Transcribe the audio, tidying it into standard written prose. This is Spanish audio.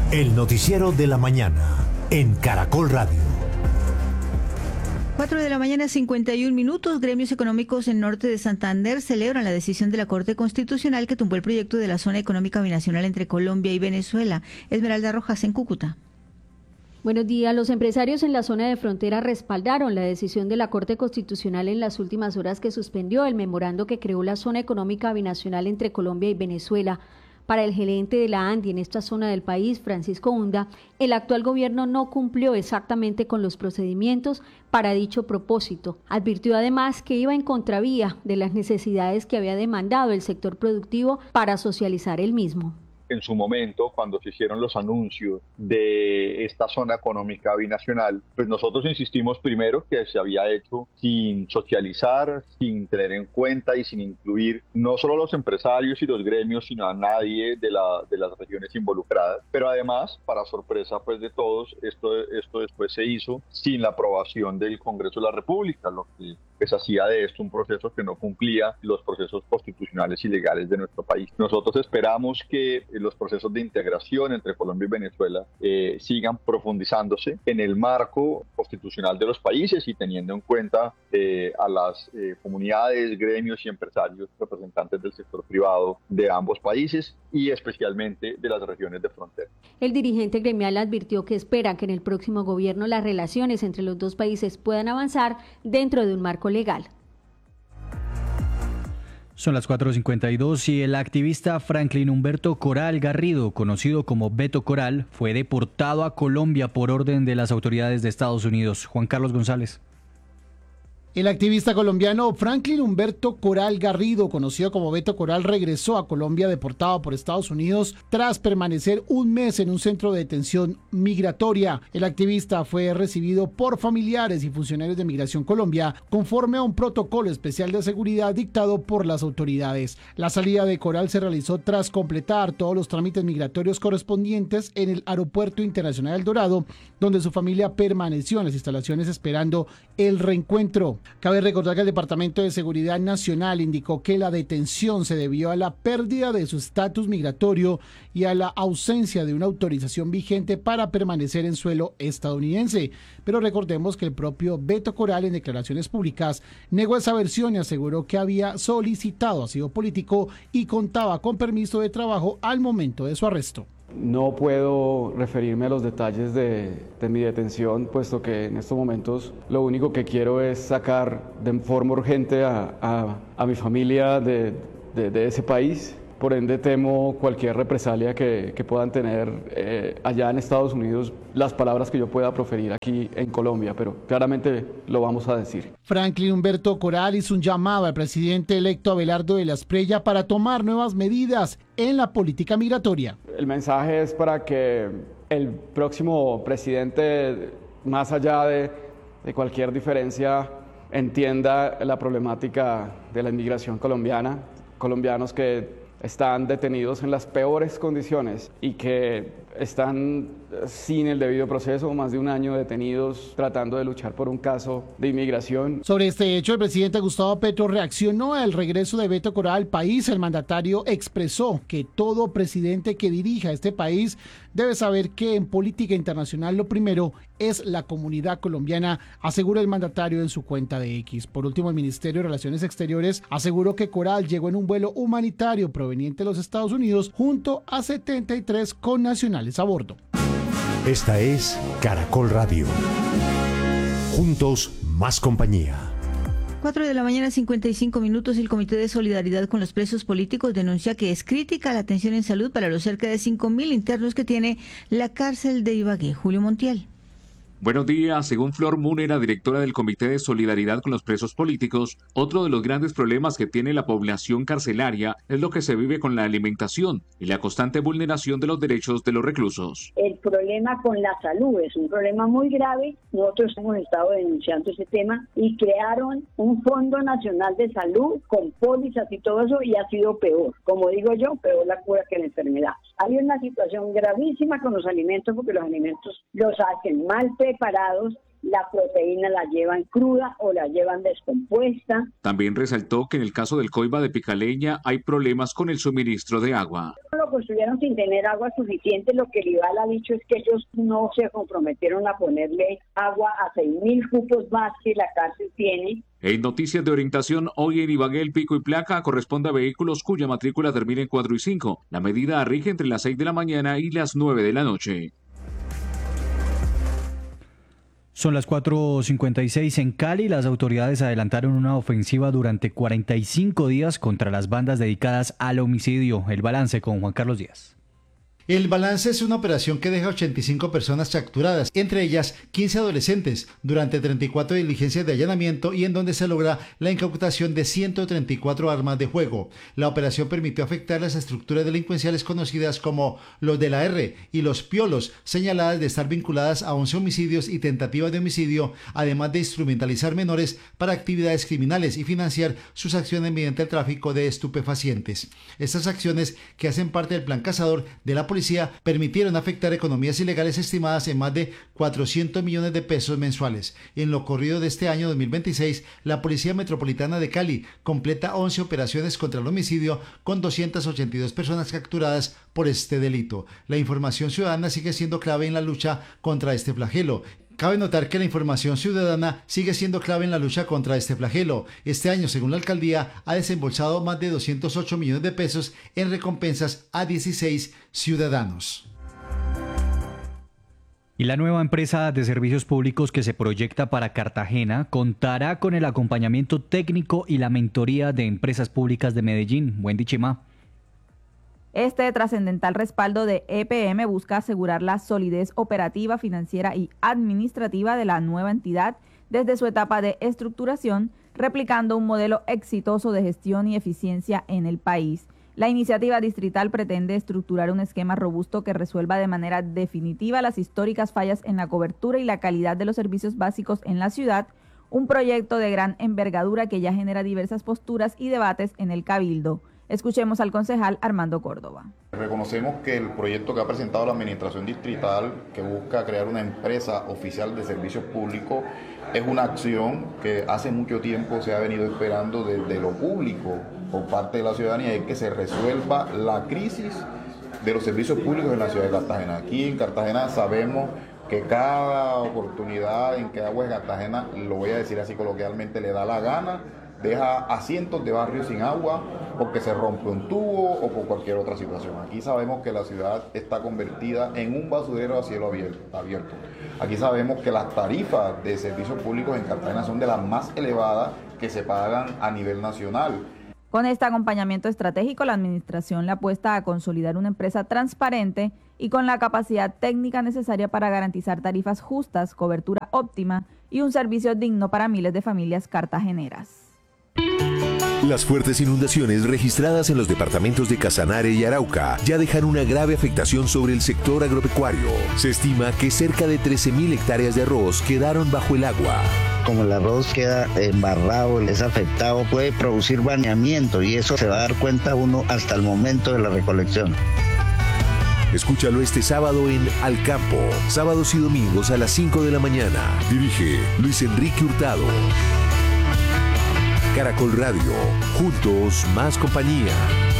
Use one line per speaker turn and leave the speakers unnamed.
El noticiero de la mañana en Caracol Radio.
4 de la mañana, 51 minutos. Gremios económicos en norte de Santander celebran la decisión de la Corte Constitucional que tumbó el proyecto de la zona económica binacional entre Colombia y Venezuela. Esmeralda Rojas, en Cúcuta.
Buenos días. Los empresarios en la zona de frontera respaldaron la decisión de la Corte Constitucional en las últimas horas que suspendió el memorando que creó la zona económica binacional entre Colombia y Venezuela. Para el gerente de la ANDI en esta zona del país, Francisco Hunda, el actual gobierno no cumplió exactamente con los procedimientos para dicho propósito. Advirtió además que iba en contravía de las necesidades que había demandado el sector productivo para socializar el mismo.
En su momento, cuando se hicieron los anuncios de esta zona económica binacional, pues nosotros insistimos primero que se había hecho sin socializar, sin tener en cuenta y sin incluir no solo a los empresarios y los gremios, sino a nadie de las regiones involucradas. Pero además, para sorpresa pues de todos, esto después se hizo sin la aprobación del Congreso de la República, lo que pues hacía de esto un proceso que no cumplía los procesos constitucionales y legales de nuestro país. Nosotros esperamos que los procesos de integración entre Colombia y Venezuela sigan profundizándose en el marco constitucional de los países y teniendo en cuenta a las comunidades, gremios y empresarios representantes del sector privado de ambos países y especialmente de las regiones de frontera.
El dirigente gremial advirtió que espera que en el próximo gobierno las relaciones entre los dos países puedan avanzar dentro de un marco legal.
Son las 4:52 y el activista Franklin Humberto Coral Garrido, conocido como Beto Coral, fue deportado a Colombia por orden de las autoridades de Estados Unidos. Juan Carlos González.
El activista colombiano Franklin Humberto Coral Garrido, conocido como Beto Coral, regresó a Colombia deportado por Estados Unidos tras permanecer un mes en un centro de detención migratoria. El activista fue recibido por familiares y funcionarios de Migración Colombia conforme a un protocolo especial de seguridad dictado por las autoridades. La salida de Coral se realizó tras completar todos los trámites migratorios correspondientes en el Aeropuerto Internacional El Dorado, donde su familia permaneció en las instalaciones esperando el reencuentro. Cabe recordar que el Departamento de Seguridad Nacional indicó que la detención se debió a la pérdida de su estatus migratorio y a la ausencia de una autorización vigente para permanecer en suelo estadounidense. Pero recordemos que el propio Beto Coral, en declaraciones públicas, negó esa versión y aseguró que había solicitado asilo político y contaba con permiso de trabajo al momento de su arresto.
No puedo referirme a los detalles de mi detención, puesto que en estos momentos lo único que quiero es sacar de forma urgente a mi familia de ese país. Por ende, temo cualquier represalia que puedan tener allá en Estados Unidos, las palabras que yo pueda proferir aquí en Colombia, pero claramente lo vamos a decir.
Franklin Humberto Coral hizo un llamado al presidente electo Abelardo de la Espriella para tomar nuevas medidas en la política migratoria.
El mensaje es para que el próximo presidente, más allá de cualquier diferencia, entienda la problemática de la inmigración colombiana, colombianos que están detenidos en las peores condiciones y que están sin el debido proceso, más de un año detenidos tratando de luchar por un caso de inmigración.
Sobre este hecho, el presidente Gustavo Petro reaccionó al regreso de Beto Coral al país. El mandatario expresó que todo presidente que dirija este país debe saber que en política internacional lo primero es la comunidad colombiana, asegura el mandatario en su cuenta de X. Por último, el Ministerio de Relaciones Exteriores aseguró que Coral llegó en un vuelo humanitario proveniente de los Estados Unidos junto a 73 connacionales a bordo.
Esta es Caracol Radio. Juntos, más compañía.
4 de la mañana, 55 minutos. El Comité de Solidaridad con los Presos Políticos denuncia que es crítica la atención en salud para los cerca de 5.000 internos que tiene la cárcel de Ibagué. Julio Montiel.
Buenos días. Según Flor Múnera, directora del Comité de Solidaridad con los Presos Políticos, otro de los grandes problemas que tiene la población carcelaria es lo que se vive con la alimentación y la constante vulneración de los derechos de los reclusos.
El problema con la salud es un problema muy grave. Nosotros hemos estado denunciando ese tema y crearon un Fondo Nacional de Salud con pólizas y todo eso y ha sido peor. Como digo yo, peor la cura que la enfermedad. Hay una situación gravísima con los alimentos porque los alimentos los hacen mal preparados, la proteína la llevan cruda o la llevan descompuesta.
También resaltó que en el caso del Coiba de Picaleña hay problemas con el suministro de agua.
Lo lo construyeron sin tener agua suficiente. Lo que el IVAL ha dicho es que ellos no se comprometieron a ponerle agua a 6.000 cupos más que la cárcel tiene.
En noticias de orientación, hoy en Ibagué el pico y placa corresponde a vehículos cuya matrícula termina en 4 y 5. La medida rige entre las 6 de la mañana y las 9 de la noche.
Son las 4:56 en Cali. Las autoridades adelantaron una ofensiva durante 45 días contra las bandas dedicadas al homicidio. El balance con Juan Carlos Díaz.
El balance es una operación que deja 85 personas capturadas, entre ellas 15 adolescentes, durante 34 diligencias de allanamiento y en donde se logra la incautación de 134 armas de fuego. La operación permitió afectar las estructuras delincuenciales conocidas como los de la R y los Piolos, señaladas de estar vinculadas a 11 homicidios y tentativas de homicidio, además de instrumentalizar menores para actividades criminales y financiar sus acciones mediante el tráfico de estupefacientes. Estas acciones, que hacen parte del plan cazador de la policía, permitieron afectar economías ilegales estimadas en más de 400 millones de pesos mensuales. En lo corrido de este año 2026, la Policía Metropolitana de Cali completa 11 operaciones contra el homicidio con 282 personas capturadas por este delito. La información ciudadana sigue siendo clave en la lucha contra este flagelo. Cabe notar que la información ciudadana sigue siendo clave en la lucha contra este flagelo. Este año, según la alcaldía, ha desembolsado más de 208 millones de pesos en recompensas a 16 ciudadanos.
Y la nueva empresa de servicios públicos que se proyecta para Cartagena contará con el acompañamiento técnico y la mentoría de empresas públicas de Medellín. Wendy Chimá.
Este trascendental respaldo de EPM busca asegurar la solidez operativa, financiera y administrativa de la nueva entidad desde su etapa de estructuración, replicando un modelo exitoso de gestión y eficiencia en el país. La iniciativa distrital pretende estructurar un esquema robusto que resuelva de manera definitiva las históricas fallas en la cobertura y la calidad de los servicios básicos en la ciudad, un proyecto de gran envergadura que ya genera diversas posturas y debates en el Cabildo. Escuchemos al concejal Armando Córdoba.
Reconocemos que el proyecto que ha presentado la Administración Distrital, que busca crear una empresa oficial de servicios públicos, es una acción que hace mucho tiempo se ha venido esperando desde lo público por parte de la ciudadanía, y que se resuelva la crisis de los servicios públicos en la ciudad de Cartagena. Aquí en Cartagena sabemos que cada oportunidad en que Aguas de Cartagena, lo voy a decir así coloquialmente, le da la gana, deja a cientos de barrios sin agua porque se rompe un tubo o por cualquier otra situación. Aquí sabemos que la ciudad está convertida en un basurero a cielo abierto. Aquí sabemos que las tarifas de servicios públicos en Cartagena son de las más elevadas que se pagan a nivel nacional.
Con este acompañamiento estratégico, la administración le apuesta a consolidar una empresa transparente y con la capacidad técnica necesaria para garantizar tarifas justas, cobertura óptima y un servicio digno para miles de familias cartageneras.
Las fuertes inundaciones registradas en los departamentos de Casanare y Arauca ya dejan una grave afectación sobre el sector agropecuario. Se estima que cerca de 13.000 hectáreas de arroz quedaron bajo el agua.
Como el arroz queda embarrado, es afectado, puede producir baneamiento y eso se va a dar cuenta uno hasta el momento de la recolección.
Escúchalo este sábado en Al Campo, sábados y domingos a las 5 de la mañana. Dirige Luis Enrique Hurtado. Caracol Radio, juntos más compañía.